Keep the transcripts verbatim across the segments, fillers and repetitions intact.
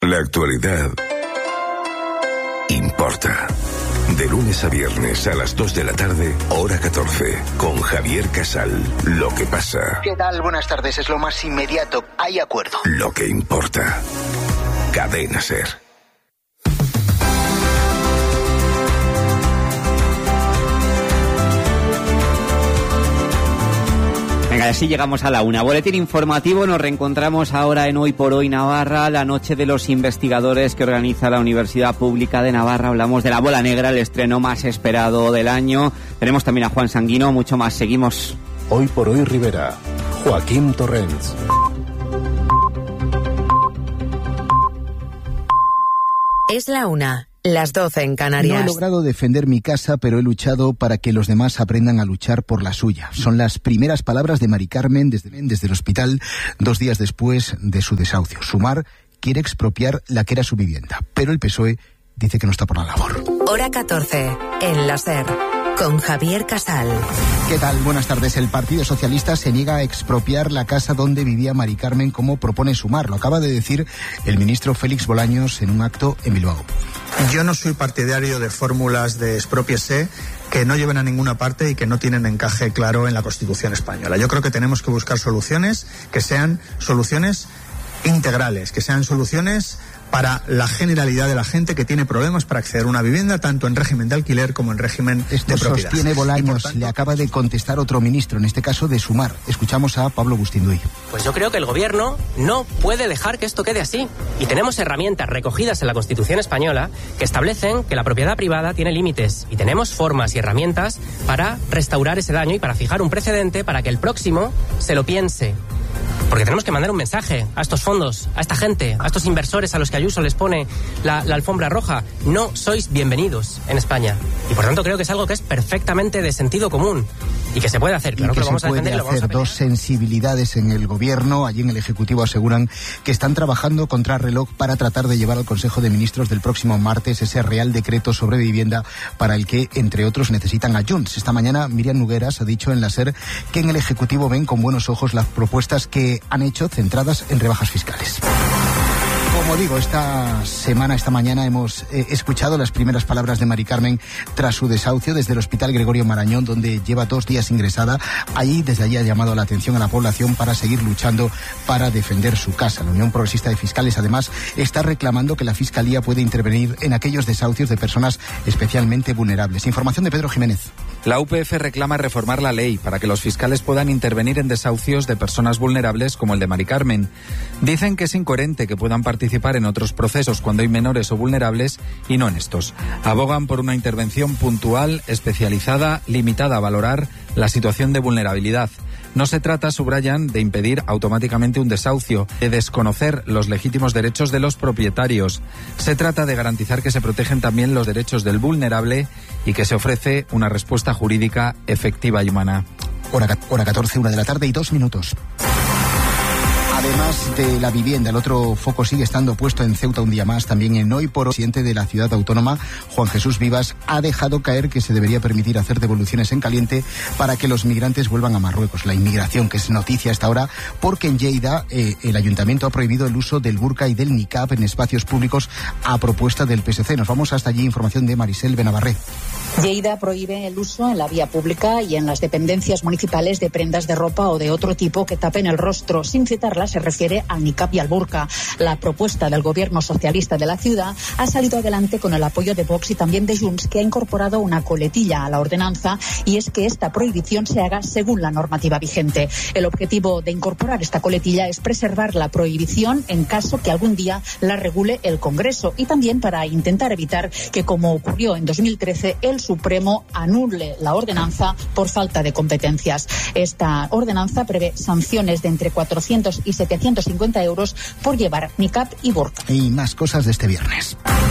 La actualidad importa. De lunes a viernes a las dos de la tarde, hora catorce, con Javier Casal. Lo que pasa. ¿Qué tal? Buenas tardes. Es lo más inmediato. Hay acuerdo. Lo que importa. Cadena SER. Venga, y así llegamos a la una. Boletín informativo. Nos reencontramos ahora en Hoy por Hoy Navarra, la noche de los investigadores que organiza la Universidad Pública de Navarra. Hablamos de La Bola Negra, el estreno más esperado del año. Tenemos también a Juan Sanguino, mucho más. Seguimos. Hoy por Hoy Rivera, Joaquín Torrents. Es la una. Las doce en Canarias. No he logrado defender mi casa, pero he luchado para que los demás aprendan a luchar por la suya. Son las primeras palabras de Mari Carmen desde, desde el hospital, dos días después de su desahucio. Sumar quiere expropiar la que era su vivienda, pero el P S O E dice que no está por la labor. Hora catorce, en la SER, con Javier Casal. ¿Qué tal? Buenas tardes. El Partido Socialista se niega a expropiar la casa donde vivía Mari Carmen, como propone Sumar. Lo acaba de decir el ministro Félix Bolaños en un acto en Bilbao. Yo no soy partidario de fórmulas de expropiese que no lleven a ninguna parte y que no tienen encaje claro en la Constitución española. Yo creo que tenemos que buscar soluciones que sean soluciones integrales, que sean soluciones para la generalidad de la gente que tiene problemas para acceder a una vivienda, tanto en régimen de alquiler como en régimen Esto de propiedad. Sostiene Bolaños, tanto, le acaba de contestar otro ministro, en este caso de Sumar. Escuchamos a Pablo Bustinduy. Pues yo creo que el gobierno no puede dejar que esto quede así. Y tenemos herramientas recogidas en la Constitución española que establecen que la propiedad privada tiene límites. Y tenemos formas y herramientas para restaurar ese daño y para fijar un precedente para que el próximo se lo piense. Porque tenemos que mandar un mensaje a estos fondos, a esta gente, a estos inversores a los que Ayuso les pone la, la alfombra roja. No sois bienvenidos en España. Y por tanto creo que es algo que es perfectamente de sentido común y que se puede hacer. Claro y que, que lo vamos se a puede defender, lo vamos a hacer. Dos sensibilidades en el gobierno. Allí en el Ejecutivo aseguran que están trabajando contra reloj para tratar de llevar al Consejo de Ministros del próximo martes ese Real Decreto sobre vivienda para el que, entre otros, necesitan a Junts. Esta mañana Miriam Nogueras ha dicho en la SER que en el Ejecutivo ven con buenos ojos las propuestas que han hecho centradas en rebajas fiscales. Como digo, esta semana, esta mañana hemos eh, escuchado las primeras palabras de Mari Carmen tras su desahucio desde el Hospital Gregorio Marañón, donde lleva dos días ingresada. Allí, desde allí ha llamado la atención a la población para seguir luchando para defender su casa. La Unión Progresista de Fiscales, además, está reclamando que la Fiscalía puede intervenir en aquellos desahucios de personas especialmente vulnerables. Información de Pedro Jiménez. La U P F reclama reformar la ley para que los fiscales puedan intervenir en desahucios de personas vulnerables como el de Mari Carmen. Dicen que es incoherente que puedan participar en otros procesos cuando hay menores o vulnerables y no en estos. Abogan por una intervención puntual, especializada, limitada a valorar la situación de vulnerabilidad. No se trata, subrayan, de impedir automáticamente un desahucio, de desconocer los legítimos derechos de los propietarios. Se trata de garantizar que se protegen también los derechos del vulnerable y que se ofrece una respuesta jurídica efectiva y humana. Hora, hora catorce, una de la tarde y dos minutos. Además de la vivienda, el otro foco sigue estando puesto en Ceuta un día más, también en Hoy por Hoy. El presidente de la ciudad autónoma, Juan Jesús Vivas, ha dejado caer que se debería permitir hacer devoluciones en caliente para que los migrantes vuelvan a Marruecos. La inmigración, que es noticia hasta ahora, porque en Lleida eh, el ayuntamiento ha prohibido el uso del burka y del niqab en espacios públicos a propuesta del P S C. Nos vamos hasta allí, información de Marisel Benavarré. Lleida prohíbe el uso en la vía pública y en las dependencias municipales de prendas de ropa o de otro tipo que tapen el rostro. Sin citarla, se refiere al niqab y al burka. La propuesta del gobierno socialista de la ciudad ha salido adelante con el apoyo de Vox y también de Junts, que ha incorporado una coletilla a la ordenanza, y es que esta prohibición se haga según la normativa vigente. El objetivo de incorporar esta coletilla es preservar la prohibición en caso que algún día la regule el Congreso, y también para intentar evitar que, como ocurrió en dos mil trece, el Supremo anule la ordenanza por falta de competencias. Esta ordenanza prevé sanciones de entre cuatrocientos y setecientos cincuenta euros por llevar niqab y burka. Y más cosas de este viernes.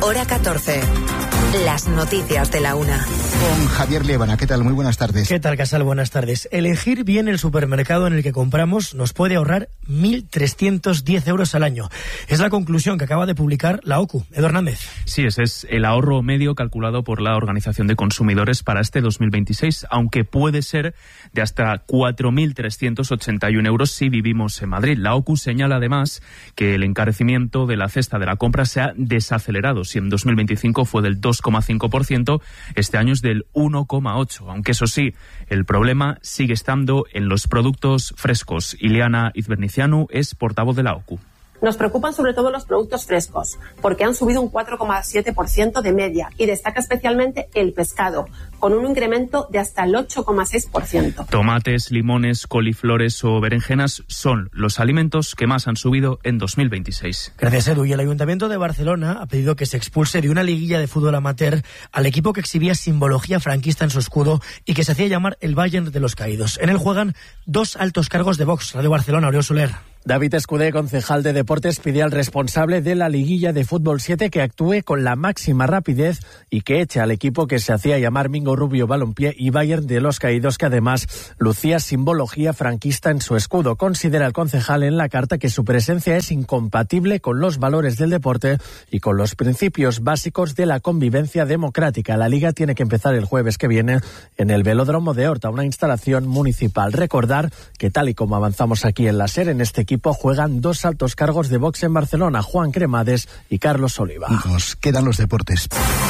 Hora catorce. Las noticias de la una. Con Javier Liébana. ¿Qué tal? Muy buenas tardes. ¿Qué tal, Casal? Buenas tardes. Elegir bien el supermercado en el que compramos nos puede ahorrar mil trescientos diez euros al año. Es la conclusión que acaba de publicar la O C U. Edu Hernández. Sí, ese es el ahorro medio calculado por la Organización de Consumidores para este dos mil veintiséis, aunque puede ser de hasta cuatro mil trescientos ochenta y uno euros si vivimos en Madrid. La O C U señala además que el encarecimiento de la cesta de la compra se ha desacelerado. Si en dos mil veinticinco fue del dos coma cinco por ciento, este año es del uno coma ocho por ciento, aunque eso sí, el problema sigue estando en los productos frescos. Ileana Izbernicianu es portavoz de la O C U. Nos preocupan sobre todo los productos frescos, porque han subido un cuatro coma siete por ciento de media y destaca especialmente el pescado, con un incremento de hasta el ocho coma seis por ciento. Tomates, limones, coliflores o berenjenas son los alimentos que más han subido en dos mil veintiséis. Gracias, Edu. Y el Ayuntamiento de Barcelona ha pedido que se expulse de una liguilla de fútbol amateur al equipo que exhibía simbología franquista en su escudo y que se hacía llamar el Bayern de los Caídos. En él juegan dos altos cargos de Vox. Radio Barcelona, Oriol Soler. David Escudé, concejal de Deportes, pide al responsable de la liguilla de Fútbol siete que actúe con la máxima rapidez y que eche al equipo que se hacía llamar Mingo Rubio Balompié y Bayern de los Caídos, que además lucía simbología franquista en su escudo. Considera el concejal en la carta que su presencia es incompatible con los valores del deporte y con los principios básicos de la convivencia democrática. La liga tiene que empezar el jueves que viene en el Velódromo de Horta, una instalación municipal. Recordar que, tal y como avanzamos aquí en la SER, en este equipo juegan dos altos cargos de Vox en Barcelona, Juan Cremades y Carlos Oliva. Nos quedan los deportes.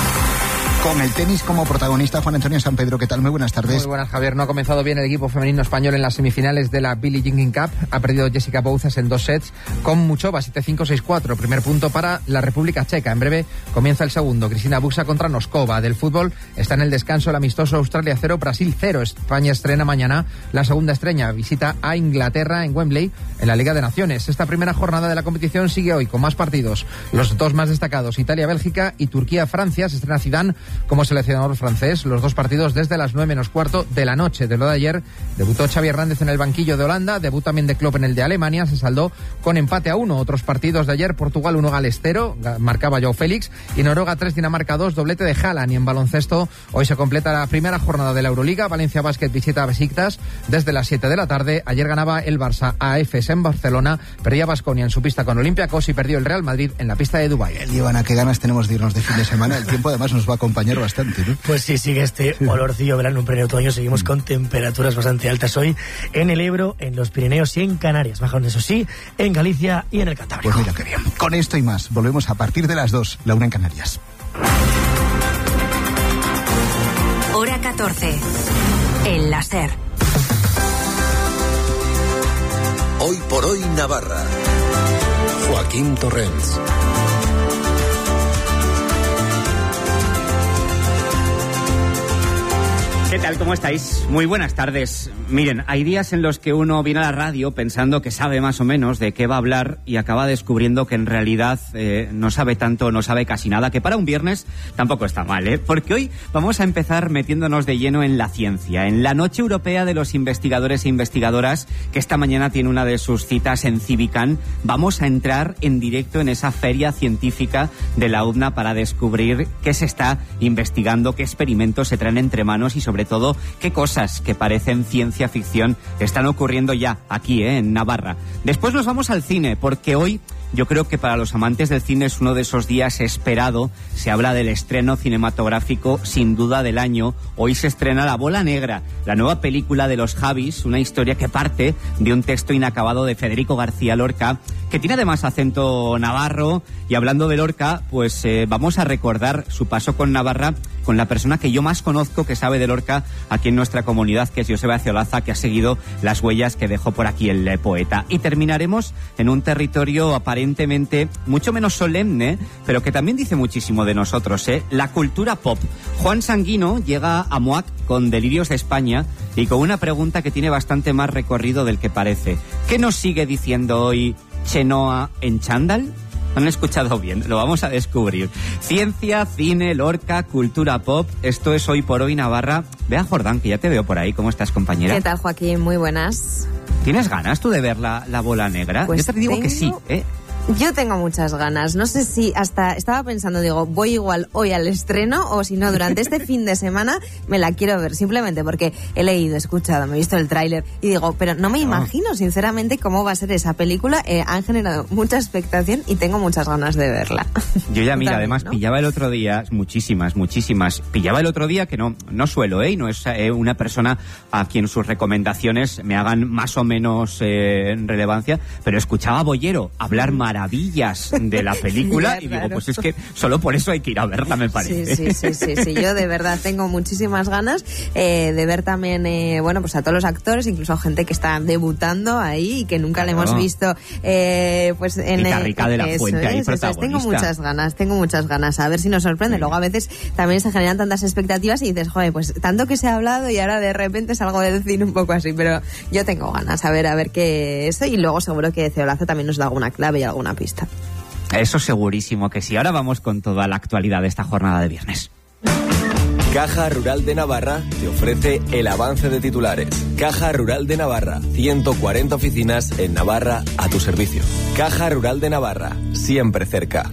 Con el tenis como protagonista, Juan Antonio San Pedro. ¿Qué tal? Muy buenas tardes. Muy buenas, Javier. No ha comenzado bien el equipo femenino español en las semifinales de la Billie Jean Cup. Ha perdido Jessica Bouzas en dos sets con Muchova, siete cinco, seis cuatro. Primer punto para la República Checa. En breve comienza el segundo. Cristina Buxa contra Noskova. Del fútbol está en el descanso el amistoso Australia cero, Brasil cero. España estrena mañana la segunda estrella. Visita a Inglaterra en Wembley en la Liga de Naciones. Esta primera jornada de la competición sigue hoy con más partidos. Los dos más destacados, Italia-Bélgica y Turquía-Francia. Se estrena Zidane como seleccionador francés. Los dos partidos desde las nueve menos cuarto de la noche. De lo de ayer, debutó Xavi Hernández en el banquillo de Holanda, debut también de Klopp en el de Alemania, se saldó con empate a uno. Otros partidos de ayer, Portugal uno, Gales cero, marcaba Joao Félix, y Noruega tres, Dinamarca dos, doblete de Haaland. Y en baloncesto, hoy se completa la primera jornada de la Euroliga. Valencia Basket visita a Besiktas desde las siete de la tarde. Ayer ganaba el Barça a Efes en Barcelona, perdía Baskonia en su pista con Olympiacos y perdió el Real Madrid en la pista de Dubái. Ivana, qué ganas tenemos de irnos de fin de semana. El tiempo además nos va a acompañar bastante, ¿no? Pues sí, sigue este olorcillo verano en pleno otoño. Seguimos con temperaturas bastante altas hoy en el Ebro, en los Pirineos y en Canarias. Bajan, eso sí, en Galicia y en el Cantábrico. Pues mira qué bien. Con esto y más, volvemos a partir de las dos, la una en Canarias. Hora catorce, en la SER. Hoy por hoy Navarra. Joaquín Torrens. ¿Qué tal? ¿Cómo estáis? Muy buenas tardes. Miren, hay días en los que uno viene a la radio pensando que sabe más o menos de qué va a hablar y acaba descubriendo que en realidad eh, no sabe tanto, no sabe casi nada, que para un viernes tampoco está mal, ¿eh? Porque hoy vamos a empezar metiéndonos de lleno en la ciencia, en la Noche Europea de los Investigadores e Investigadoras, que esta mañana tiene una de sus citas en Civican. Vamos a entrar en directo en esa feria científica de la U D N A para descubrir qué se está investigando, qué experimentos se traen entre manos y sobre todo qué cosas que parecen ciencia ficción están ocurriendo ya aquí, ¿eh? En Navarra. Después nos vamos al cine, porque hoy yo creo que para los amantes del cine es uno de esos días esperado. Se habla del estreno cinematográfico sin duda del año. Hoy se estrena La Bola Negra, la nueva película de los Javis, una historia que parte de un texto inacabado de Federico García Lorca, que tiene además acento navarro. Y hablando de Lorca, pues eh, vamos a recordar su paso con Navarra con la persona que yo más conozco que sabe de Lorca aquí en nuestra comunidad, que es Joseba Ciolaza, que ha seguido las huellas que dejó por aquí el eh, poeta. Y terminaremos en un territorio aparentemente mucho menos solemne, pero que también dice muchísimo de nosotros, ¿eh? La cultura pop. Juan Sanguino llega a M O A C con Delirios de España y con una pregunta que tiene bastante más recorrido del que parece. ¿Qué nos sigue diciendo hoy Chenoa en chándal? ¿Han escuchado bien? Lo vamos a descubrir. Ciencia, cine, Lorca, cultura pop. Esto es Hoy por Hoy Navarra. Bea Jordán, que ya te veo por ahí. ¿Cómo estás, compañera? ¿Qué tal, Joaquín? Muy buenas. ¿Tienes ganas tú de ver la, la Bola Negra? Pues Yo te digo tengo... que sí, ¿eh? Yo tengo muchas ganas. No sé si hasta estaba pensando, digo, voy igual hoy al estreno o si no, durante este fin de semana me la quiero ver. Simplemente porque he leído, he escuchado, me he visto el tráiler y digo, pero no me imagino sinceramente cómo va a ser esa película. Eh, han generado mucha expectación y tengo muchas ganas de verla. Yo ya, mira, También, además ¿no? pillaba el otro día, muchísimas, muchísimas, pillaba el otro día que no, no suelo, ¿eh? Y no es eh, una persona a quien sus recomendaciones me hagan más o menos eh, relevancia, pero escuchaba a Bollero hablar maravillas de la película y digo, Claro. pues es que solo por eso hay que ir a verla, me parece. Sí, sí, sí, sí, sí. Yo de verdad tengo muchísimas ganas eh, de ver también, eh, bueno, pues a todos los actores, incluso a gente que está debutando ahí y que nunca Claro. le hemos visto, eh, pues en Rica, el... Rica de la eso Fuente ahí es, eso es. Tengo protagonista. muchas ganas, tengo muchas ganas, a ver si nos sorprende. Luego a veces también se generan tantas expectativas y dices, joder, pues tanto que se ha hablado y ahora de repente salgo del cine un poco así, pero yo tengo ganas, a ver, a ver qué es, y luego seguro que Ceolazo también nos da alguna clave y alguna pista. Eso segurísimo que sí. Ahora vamos con toda la actualidad de esta jornada de viernes. Caja Rural de Navarra te ofrece el avance de titulares. Caja Rural de Navarra, ciento cuarenta oficinas en Navarra a tu servicio. Caja Rural de Navarra, siempre cerca.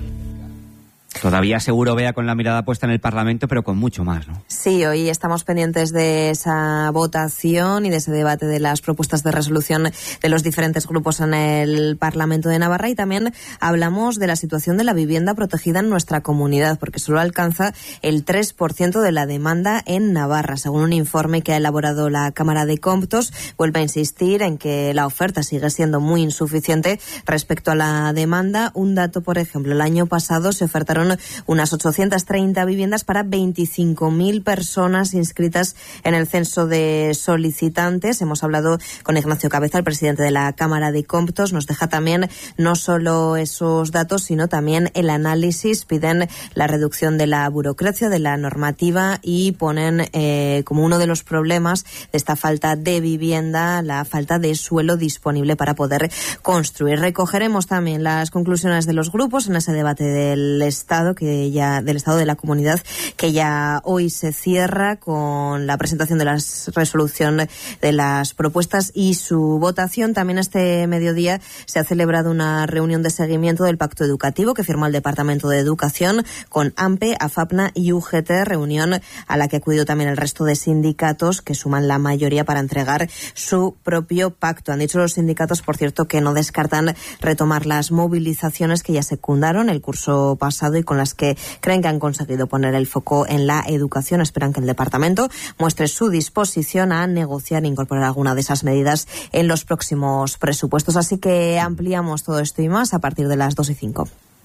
Todavía seguro Bea con la mirada puesta en el Parlamento, pero con mucho más, ¿no? Sí, hoy estamos pendientes de esa votación y de ese debate de las propuestas de resolución de los diferentes grupos en el Parlamento de Navarra, y también hablamos de la situación de la vivienda protegida en nuestra comunidad, porque solo alcanza el tres por ciento de la demanda en Navarra. Según un informe que ha elaborado la Cámara de Comptos, vuelve a insistir en que la oferta sigue siendo muy insuficiente respecto a la demanda. Un dato, por ejemplo, el año pasado se ofertaron unas ochocientas treinta viviendas para veinticinco mil personas inscritas en el censo de solicitantes. Hemos hablado con Ignacio Cabeza, el presidente de la Cámara de Comptos. Nos deja también no solo esos datos, sino también el análisis. Piden la reducción de la burocracia, de la normativa, y ponen eh, como uno de los problemas de esta falta de vivienda la falta de suelo disponible para poder construir. Recogeremos también las conclusiones de los grupos en ese debate del Estado que ya del Estado de la Comunidad, que ya hoy se cierra con la presentación de la resolución de las propuestas y su votación. También este mediodía se ha celebrado una reunión de seguimiento del pacto educativo que firmó el Departamento de Educación con AMPE, AFAPNA y U G T, reunión a la que acudió también el resto de sindicatos, que suman la mayoría para entregar su propio pacto. Han dicho los sindicatos, por cierto, que no descartan retomar las movilizaciones que ya secundaron el curso pasado y con las que creen que han conseguido poner el foco en la educación. Esperan que el departamento muestre su disposición a negociar e incorporar alguna de esas medidas en los próximos presupuestos. Así que ampliamos todo esto y más a partir de las dos y cinco.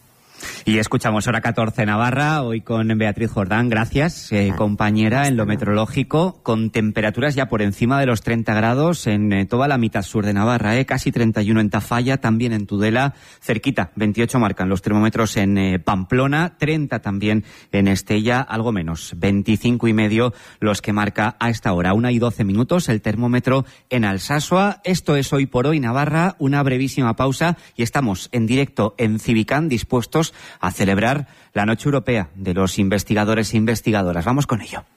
Y escuchamos hora catorce Navarra, hoy con Beatriz Jordán. Gracias, eh, compañera, en lo meteorológico, con temperaturas ya por encima de los treinta grados en eh, toda la mitad sur de Navarra, eh, casi treinta y uno en Tafalla, también en Tudela, cerquita, veintiocho marcan los termómetros en eh, Pamplona, treinta también en Estella, algo menos, veinticinco y medio los que marca a esta hora, una y doce minutos el termómetro en Alsasua. Esto es Hoy por Hoy Navarra, una brevísima pausa y estamos en directo en Civicán, dispuestos a celebrar la Noche Europea de los Investigadores e Investigadoras. Vamos con ello.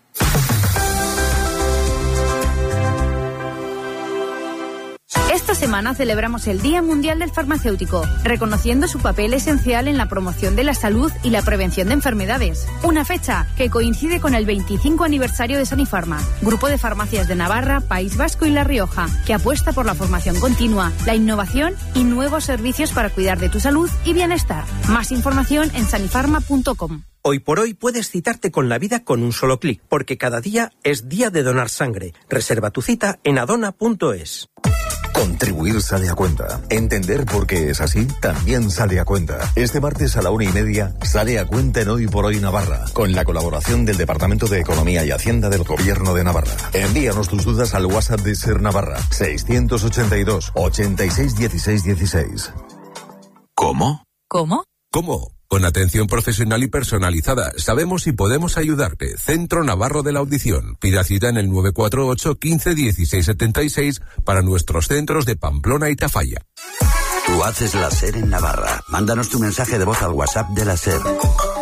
Esta semana celebramos el Día Mundial del Farmacéutico, reconociendo su papel esencial en la promoción de la salud y la prevención de enfermedades. Una fecha que coincide con el veinticinco aniversario de Sanifarma, grupo de farmacias de Navarra, País Vasco y La Rioja, que apuesta por la formación continua, la innovación y nuevos servicios para cuidar de tu salud y bienestar. Más información en sanifarma punto com. Hoy por hoy puedes citarte con la vida con un solo clic, porque cada día es día de donar sangre. Reserva tu cita en adona punto es. Contribuir sale a cuenta. Entender por qué es así también sale a cuenta. Este martes a la una y media sale a cuenta en Hoy por Hoy Navarra, con la colaboración del Departamento de Economía y Hacienda del Gobierno de Navarra. Envíanos tus dudas al WhatsApp de Ser Navarra, seiscientos ochenta y dos, ochenta y seis, dieciséis, dieciséis. ¿Cómo? ¿Cómo? ¿Cómo? Con atención profesional y personalizada. Sabemos si podemos ayudarte. Centro Navarro de la Audición. Pida cita en el nueve cuatro ocho, quince, dieciséis, setenta y seis para nuestros centros de Pamplona y Tafalla. Tú haces la SER en Navarra. Mándanos tu mensaje de voz al WhatsApp de la SER.